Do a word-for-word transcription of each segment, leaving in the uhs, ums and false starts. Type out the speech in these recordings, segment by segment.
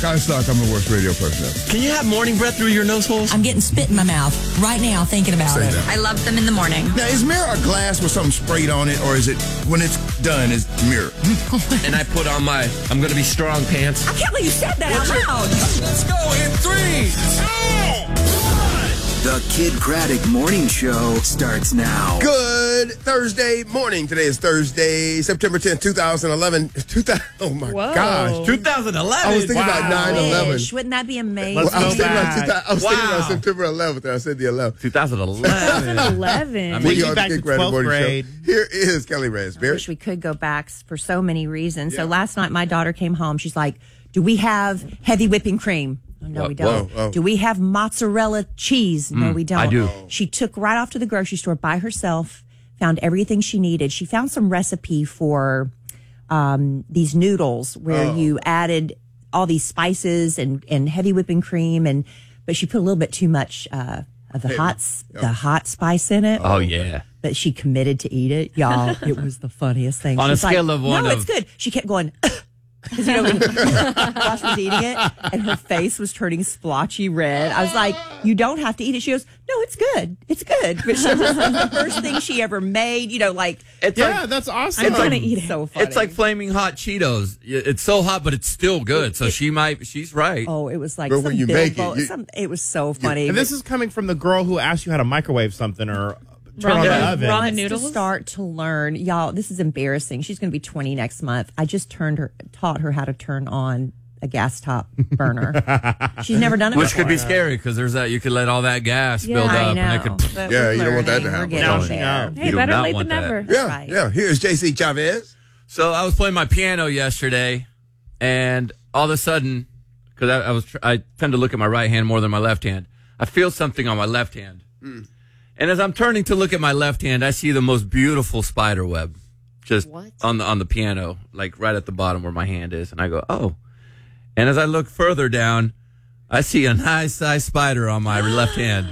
Guy Stock, I'm the worst radio person ever. Can you have morning breath through your nose holes? I'm getting spit in my mouth right now thinking about Say it. that. I love them in the morning. Now, is mirror a glass with something sprayed on it, or is it, when it's done, is mirror? And I put on my I'm going to be strong pants. I can't believe you said that out loud. Let's go in three, two, one. The Kid Craddock Morning Show starts now. Good Thursday morning. Today is Thursday, September tenth, twenty eleven. two thousand, oh, my Whoa. gosh. twenty eleven. I was thinking Wow. about nine eleven. Wish, wouldn't that be amazing? Let's I was, go thinking about, back. two thousand I was thinking Wow. about September eleventh. I said the eleventh. twenty eleven. eleven. I mean, We Take you are the back Kid to Craddock twelfth Morning Show. grade. Here is Kelly I Raspberry. wish we could go back for so many reasons. So Yeah. last night my daughter came home. She's like, do we have heavy whipping cream? Oh, no, Whoa, we don't. whoa, oh. Do we have mozzarella cheese? No, we don't. I do. She took right off to the grocery store by herself, found everything she needed. She found some recipe for um, these noodles where Oh. you added all these spices and, and heavy whipping cream, and but she put a little bit too much uh, of the hot s- the hot spice in it. Oh, yeah. But she committed to eat it, y'all. It was the funniest thing. On a She's like, scale of one no, of- it's good. She kept going. Because, you know, when Josh was eating it and her face was turning splotchy red. I was like, you don't have to eat it. She goes, no, it's good. It's good. But she was the first thing she ever made, you know, like, It's Yeah, like that's awesome. I'm It's going like- to eat it. So funny. it's like flaming hot Cheetos. It's so hot, but it's still good. So she might. She's right. oh, it was like But some when you Bill make it, Bo- you- some, it was so funny. and this is coming from the girl who asked you how to microwave something or turn on Yeah. the oven. Ramen Ramen noodles. To start to learn, y'all. This is embarrassing. She's going to be twenty next month. I just turned her, taught her how to turn on a gas top burner. She's never done it Which before. could be scary because there's that you could let all that gas Yeah, build I up know. and it could. But Yeah, we're you don't want that to learning. We're happen. getting Now she there. knows. Hey, You do better not late want than that. never. Yeah, Right. yeah. Here's J C Chavez. So I was playing my piano yesterday, and all of a sudden, because I, I was tr- I tend to look at my right hand more than my left hand, I feel something on my left hand, Mm. and as I'm turning to look at my left hand, I see the most beautiful spider web, just What? on the on the piano, like right at the bottom where my hand is, and I go, oh, and as I look further down, I see a nice sized spider on my left hand.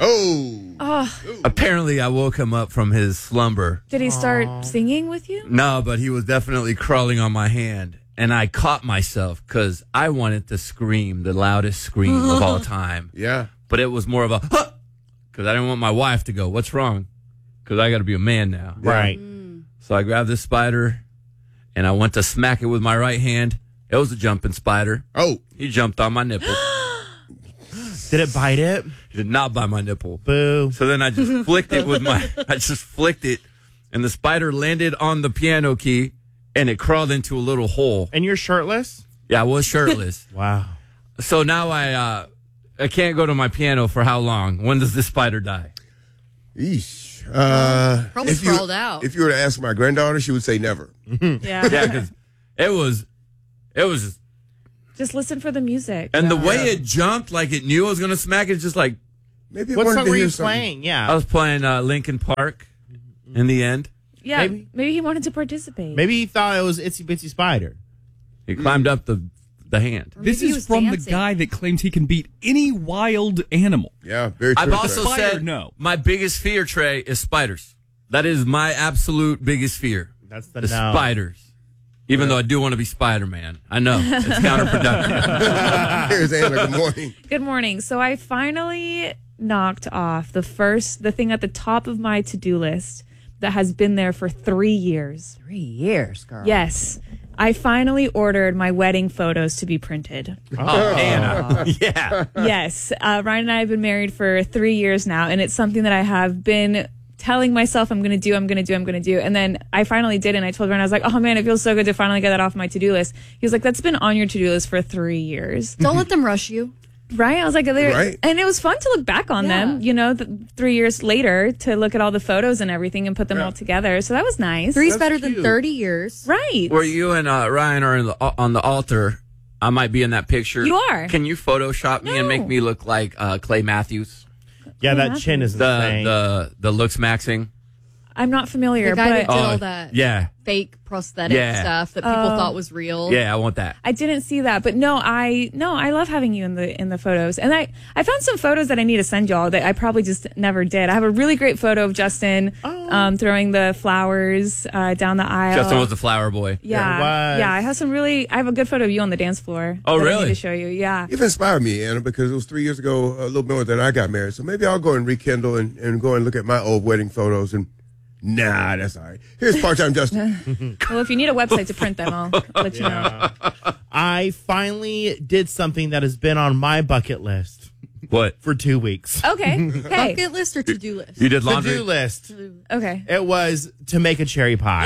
Oh. Apparently, I woke him up from his slumber. Did he start singing with you? No, but he was definitely crawling on my hand. And I caught myself because I wanted to scream the loudest scream of all time. Yeah. But it was more of a, huh! Because I didn't want my wife to go, what's wrong? Because I got to be a man now. Right. So I grabbed this spider and I went to smack it with my right hand. It was a jumping spider. Oh. He jumped on my nipple. Did it bite it? He did not bite my nipple. Boo. So then I just flicked it with my, I just flicked it, and the spider landed on the piano key, and it crawled into a little hole. And you're shirtless? Yeah, I was shirtless. Wow. So now I, uh, I can't go to my piano for how long? When does this spider die? Eesh. Uh, Probably if you- crawled out. If you were to ask my granddaughter, she would say never. Hmm. Yeah. Yeah, because it was, it was, Just listen for the music. and the way it jumped, like it knew I was gonna smack it, just like Maybe it What wanted song to were hear you something. playing? I Yeah. was playing uh, Linkin Park. In the end, Yeah. maybe. Maybe. he wanted to participate. Mm. Maybe he thought it was Itsy Bitsy Spider. he climbed up the the hand. This Maybe he is was from dancing. the guy that claims he can beat any wild animal. Yeah, very true. I've also Spider, said no. my biggest fear, Trey, is spiders. That is my absolute biggest fear. That's the The no. spiders. Even though I do want to be Spider-Man. I know. It's counterproductive. Here's Anna. Good morning. Good morning. So I finally knocked off the first, the thing at the top of my to-do list that has been there for three years. Three years, girl. Yes. I finally ordered my wedding photos to be printed. Oh, Anna. Yeah. Yes. Uh, Ryan and I have been married for three years now, and it's something that I have been telling myself I'm going to do, I'm going to do, I'm going to do. And then I finally did, and I told Ryan, I was like, oh man, it feels so good to finally get that off my to-do list. He was like, that's been on your to-do list for three years. Don't let them rush you. Right? I was like, they're- Right. and it was fun to look back on Yeah. them, you know, th- three years later to look at all the photos and everything and put them Yeah. all together. So that was nice. Three's That's better cute. than thirty years. Right. Where you and uh, Ryan are in the, on the altar, I might be in that picture. You are. Can you Photoshop me and make No. me look like uh, Clay Matthews? Oh, Yeah, that chin is The insane. the the looks maxing. I'm not familiar, The guy that but did Oh, all that yeah. fake prosthetic Yeah. stuff that people Oh. thought was real. Yeah, I want that. I didn't see that. But no, I no, I love having you in the in the photos. And I I found some photos that I need to send y'all that I probably just never did. I have a really great photo of Justin um, throwing the flowers uh, down the aisle. Justin was the flower boy. Yeah, Yeah, it was. yeah. I have some really. I have a good photo of you on the dance floor. Oh, that I really? need to show you. Yeah. You've inspired me, Anna, because it was three years ago, a little more than I got married. So maybe I'll go and rekindle and, and go and look at my old wedding photos. And nah, that's all right. Here's part-time Justin. Well, if you need a website to print them, I'll let you know. I finally did something that has been on my bucket list What? for two weeks. Okay. Hey. Bucket list or to-do list? You did laundry? To-do list. Okay. It was to make a cherry pie.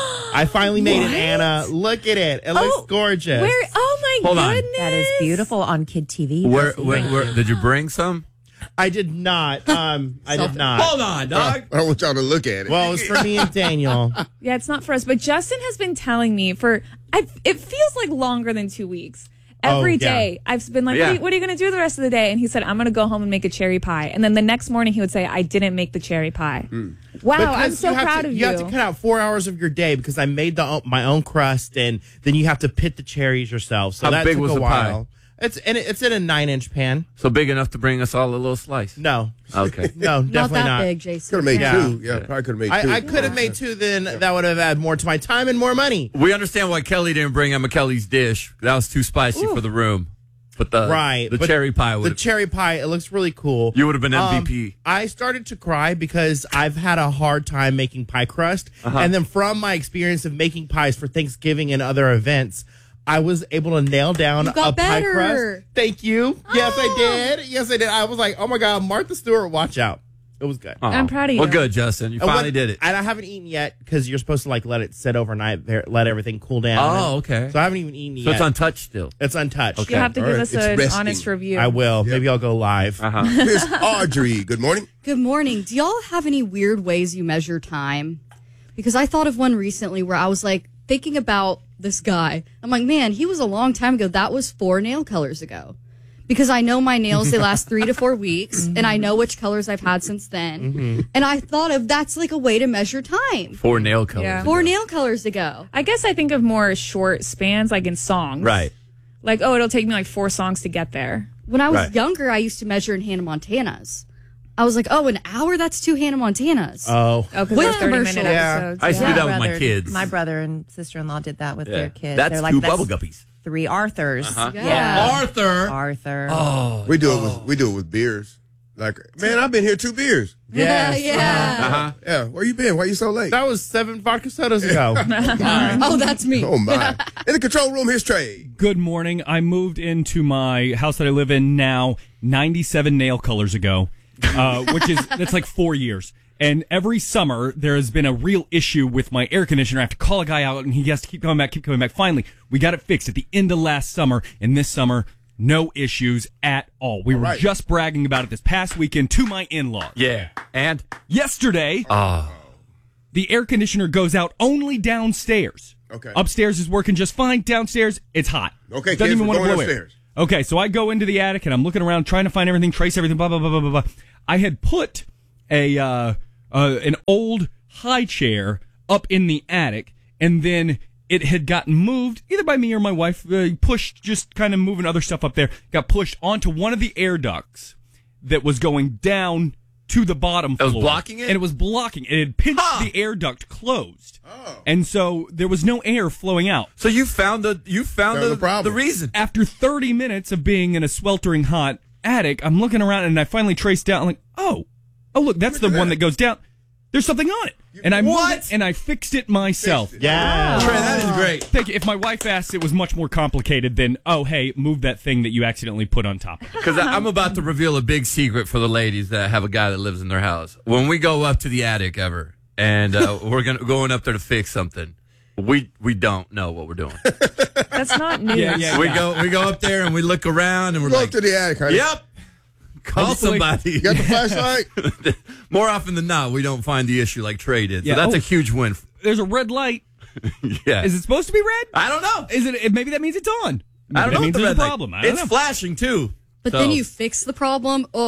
I finally made it, Anna. Look at it. It looks Oh, gorgeous. Where? Oh my Hold on. goodness. That is beautiful on Kid T V. Where, That's where, the- where, did you bring some? I did not. Um, I did not. Hold on, dog. I don't want y'all to look at it. Well, it was for me and Daniel. Yeah, it's not for us. But Justin has been telling me for. I, it feels like longer than two weeks. Every Oh, yeah. day, I've been like, Yeah. what, are you, what are you going to do the rest of the day? And he said, I'm going to go home and make a cherry pie. And then the next morning, he would say, I didn't make the cherry pie. Wow, I'm Because so you have proud to, of you. you. have to cut out four hours of your day because I made the my own crust, and then you have to pit the cherries yourself. So How that big took was a the pie? while. It's and it, it's in a nine inch pan. So big enough to bring us all a little slice. No, Okay. no, Not definitely that not. big, Could Jason. have made Yeah. two. Yeah, probably could have made two. I, I could have made two. Then that would have had more to my time and more money. We understand why Kelly didn't bring Emma Kelly's dish. That was too spicy for the room. But the Right, the but cherry pie The would cherry pie. It looks really cool. you would have been Um, M V P. I started to cry because I've had a hard time making pie crust. Uh-huh. And then from my experience of making pies for Thanksgiving and other events, I was able to nail down You got a pie better. crust. Thank you. Yes, I did. Yes, I did. I was like, oh my God, Martha Stewart, watch out. It was good. Aw. I'm proud of you. Well, good, Justin. You And finally what- did it. And I haven't eaten yet because you're supposed to like let it sit overnight, there, let everything cool down. Oh, okay. So I haven't even eaten So yet. it's untouched still. It's untouched. Okay. You'll have to All give right. us It's an resting. honest review. I will. Maybe I'll go live. Uh-huh. Here's Audrey. Good morning. Good morning. Do y'all have any weird ways you measure time? Because I thought of one recently where I was like thinking about this guy. I'm like, man, he was a long time ago. That was four nail colors ago. Because I know my nails, they last three to four weeks, and I know which colors I've had since then. And I thought of that's like a way to measure time. Four nail colors. Yeah. Four nail colors ago. I guess I think of more short spans, like in songs. Right. Like, oh, it'll take me like four songs to get there. When I was Right. younger, I used to measure in Hannah Montana's. I was like, oh, an hour? That's two Hannah Montana's. Oh. Oh, because With they're thirty minute commercials. Yeah. episodes. I used to yeah. do that with my brother- kids. My brother and sister-in-law did that with Yeah. their kids. That's They're like, two that's bubble guppies. three Arthurs. Uh-huh. Yeah. Arthur. Arthur. Oh. We do it with we do it with beers. Like, man, I've been here two beers. Yes. yeah. Uh-huh. Yeah, where you been? Why you so late? That was seven vodka sodas ago. Oh, that's me. Oh my! In the control room, here's Trey. Good morning. I moved into my house that I live in now ninety-seven nail colors ago, uh, which is that's like four years. And every summer there has been a real issue with my air conditioner. I have to call a guy out, and he has to keep coming back, keep coming back. Finally, we got it fixed at the end of last summer, and this summer, no issues at all. We were right. just bragging about it this past weekend to my in-laws. Yeah. And Yesterday, oh. the air conditioner goes out only downstairs. Okay. Upstairs is working just fine. Downstairs, it's hot. Okay, Doesn't kids, even we're want to going blow air. upstairs. Okay, so I go into the attic and I'm looking around trying to find everything, trace everything, blah, blah, blah, blah, blah, blah. I had put a, uh, uh, an old high chair up in the attic, and then it had gotten moved, either by me or my wife, uh, pushed, just kind of moving other stuff up there, got pushed onto one of the air ducts that was going down to the bottom It was floor. blocking it? And it was blocking. It had pinched Huh. the air duct closed. Oh. And so there was no air flowing out. So you found the you found Found the, the problem. the reason. After thirty minutes of being in a sweltering hot attic, I'm looking around and I finally traced down. I'm like, oh, oh, look, that's the Look at one that. that goes down. There's something on it. And I What? moved it and I fixed it myself. Fixed it. Yeah. Trey, that is great. Thank you. If my wife asked, it was much more complicated than, oh, hey, move that thing that you accidentally put on top. Because I'm about to reveal a big secret for the ladies that have a guy that lives in their house. When we go up to the attic ever, and uh, we're gonna going up there to fix something, we we don't know what we're doing. That's not news. Yeah, yeah. we go we go up there and we look around and we're Go like, up to the attic, honey. yep, call Hopefully- somebody. You got the flashlight? More often than not, we don't find the issue like Trey did. So Yeah, that's oh. a huge win. There's a red light. Yeah. Is it supposed to be red? I don't know. Is it? Maybe that means it's on. Maybe I don't that know. means what the there's red a light- problem. I don't It's know. flashing too. But So- then you fix the problem. Oh,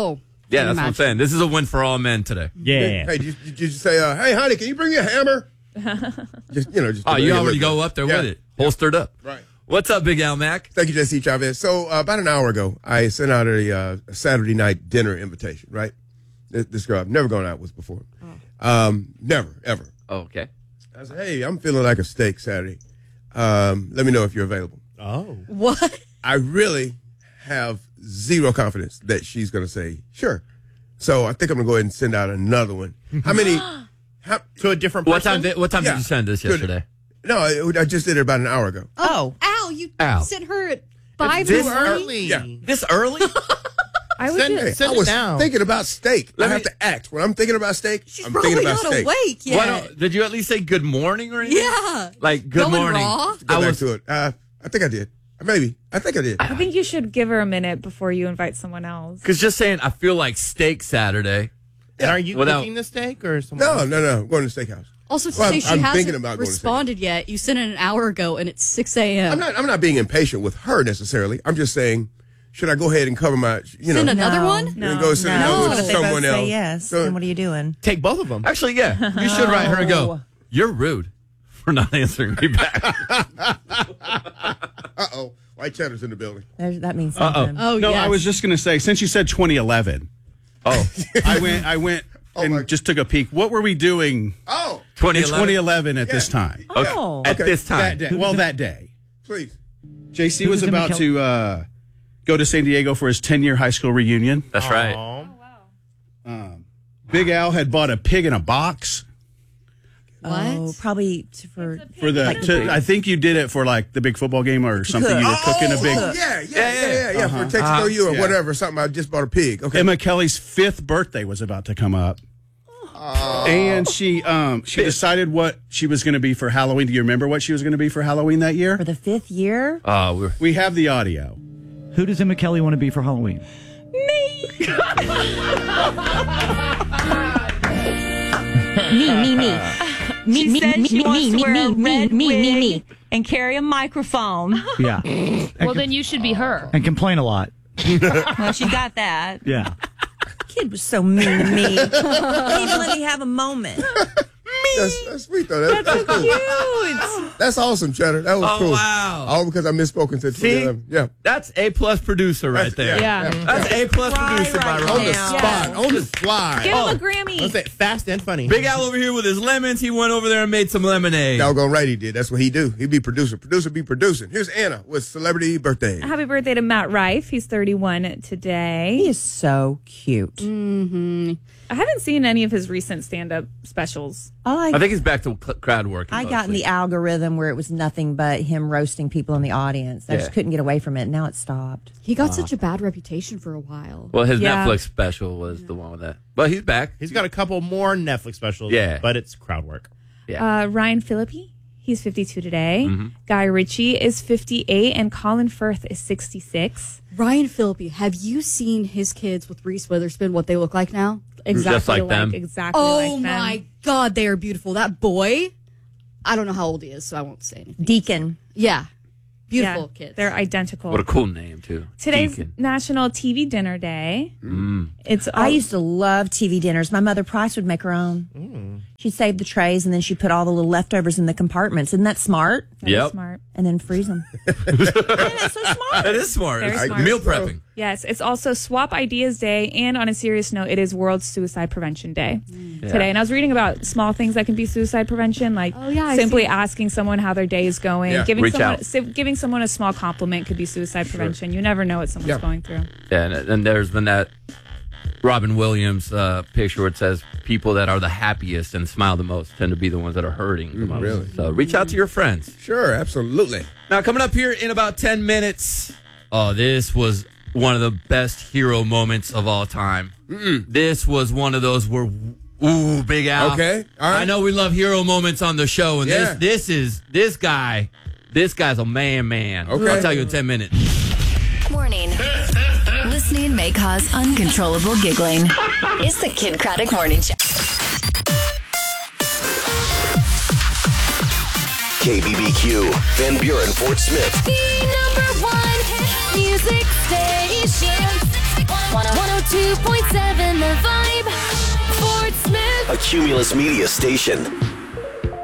Yeah, that's what I'm imagine. saying. This is a win for all men today. Yeah. Hey, did you, did you say, uh, hey, honey, can you bring me a hammer? just, you know, just. Oh, you make it already look go good. up there Yeah. with it, holstered up. Right. What's up, Big Al Mac? Thank you, Jesse Chavez. So uh, about an hour ago, I sent out a, uh, a Saturday night dinner invitation, right? This, this girl I've never gone out with before. Um, never, ever. Oh, okay. I said, hey, I'm feeling like a steak Saturday. Um, let me know if you're available. Oh. What? I really have zero confidence that she's going to say, sure. So I think I'm going to go ahead and send out another one. How many? How, To a different What person? time? Did, what time Yeah. did you send this Good. yesterday? no, it, I just did it about an hour ago. Oh, Al, you Al. sent her at five This in the morning? Early. Yeah. This early? I would Send do, it. Send I was down. thinking about steak. Let I me- have to act. When I'm thinking about steak, She's I'm probably thinking about not steak. awake yet. Why don't, did you at least say good morning or anything? Yeah. Like, good Going morning. raw? Go I back was, to it. Uh, I think I did. Maybe. I think I did. I think you should give her a minute before you invite someone else. because just saying, I feel like steak Saturday. And are you Without- cooking the steak or someone No, else? no, no. I'm going to the steakhouse. Also, to Well, say I'm- she I'm hasn't thinking about going to responded yet. You sent it an hour ago, and it's six a.m. I'm not. I'm not being impatient with her necessarily. I'm just saying, should I go ahead and cover my? You Send know, another No. one? and go send no. another What one if to they both someone say else? yes? So- then what are you doing? Take both of them. Actually, yeah, you should write her and go, you're rude for not answering me back. Uh oh, white cheddar's in the building. There's, that means Uh-oh. something. Oh, No, yes. I was just going to say, since you said twenty eleven, Oh, I went, I went Oh, and my- just took a peek. What were we doing Oh, in twenty eleven. twenty eleven at Yeah. this time? Oh. At Okay. this time. That day. Well, that day. please. J C was about to uh, go to San Diego for his ten-year high school reunion. That's right. Aw. Big Al had bought a pig in a box What? Oh, probably to, for for the. Like the to, pig. I think you did it for like the big football game or something. You were Oh, cooking a big. oh, yeah, yeah, yeah, yeah, yeah. Uh-huh. For Texas O U or Yeah. whatever, something. I just bought a pig. Okay. Emma Kelly's fifth birthday was about to come up. And she um she decided what she was going to be for Halloween. Do you remember what she was going to be for Halloween that year? for the fifth year. Oh, we're, We have the audio. Who does Emma Kelly want to be for Halloween? Me, me, me. Me, She me, said me, she me, wants me, to me, wear a me, me, red me, me, me. wig and carry a microphone. Yeah. Well, then you should be her. And complain a lot. Well, she's got that. Yeah. Kid was so mean to me. He didn't even let me have a moment. That's, that's sweet though. That, that's cool. Cute. That's awesome, Cheddar. That was Oh, cool. wow. All because I misspoke and said See? twenty eleven. Yeah. that's A plus producer right That's- there. Yeah. That's A plus Right, producer by right Ron. On the now. spot, on the fly. Give him Oh. a Grammy. Let's say fast and funny. Big Al over here with his lemons. He went over there and made some lemonade. Doggone right he did. That's what he do. He be producer. Producer be producing. Here's Anna with celebrity birthday. Happy birthday to Matt Rife. He's thirty-one today. He is so cute. Mm-hmm. I haven't seen any of his recent stand-up specials. All I, I think he's back to cl- crowd work. I got in the algorithm where it was nothing but him roasting people in the audience. I Yeah. just couldn't get away from it. Now it stopped. He got such a bad reputation for a while. Well, his Yeah. Netflix special was the one with that. But he's back. He's got a couple more Netflix specials. Yeah. But it's crowd work. Uh, Ryan Phillippe, he's fifty-two today. Mm-hmm. Guy Ritchie is fifty-eight, and Colin Firth is sixty-six. Ryan Phillippe, have you seen his kids with Reese Witherspoon, what they look like now? Exactly Just like them? Exactly Oh like them. my God, they are beautiful. That boy, I don't know how old he is, so I won't say anything. Deacon. Yeah. Beautiful Yeah, kids. They're identical. What a cool name, too. Today's Deacon. National T V Dinner Day. Mm. It's I all- used to love T V dinners. My mother Price would make her own. She'd save the trays and then she'd put all the little leftovers in the compartments. Isn't that smart? That is Yep. smart. And then freeze them. That's so smart. That is smart. Very It's smart. meal prepping. Yes, it's also Swap Ideas Day, and on a serious note, it is World Suicide Prevention Day today. And I was reading about small things that can be suicide prevention, like Oh, yeah, I simply see. asking someone how their day is going, Yeah. giving Reach someone out. si- giving someone a small compliment could be suicide prevention. You never know what someone's Yeah. going through. Yeah, and, and there's been that Robin Williams uh, picture where it says people that are the happiest and smile the most tend to be the ones that are hurting the most. really? So reach out to your friends. Sure, absolutely. Now, coming up here in about ten minutes, oh, this was one of the best hero moments of all time. Mm-mm. This was one of those where, ooh, Big Al. Okay, all right. I know we love hero moments on the show, and Yeah. this this is, this guy, this guy's a man, man. Okay. I'll tell you in ten minutes. Warning. Listening may cause uncontrollable giggling. It's the Kid Craddock Morning Show. K B B Q, Van Buren, Fort Smith. The number one hit music station. one oh two point seven The Vibe. Fort Smith. A Cumulus Media station.